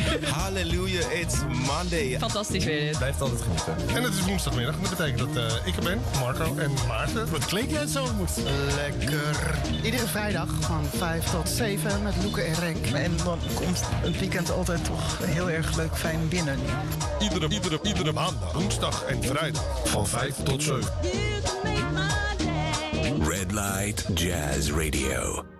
Hallelujah, it's Monday. Fantastisch weer dit. Blijft altijd genieten. En het is woensdagmiddag. Dat betekent dat ik er ben, Marco en Maarten. Wat klink jij zo moet? Lekker. Iedere vrijdag van 5 tot 7 met Loeke en Renk. En dan komt het weekend altijd toch heel erg leuk fijn binnen. Iedere maandag, woensdag en vrijdag van 5 tot 7. Red Light Jazz Radio.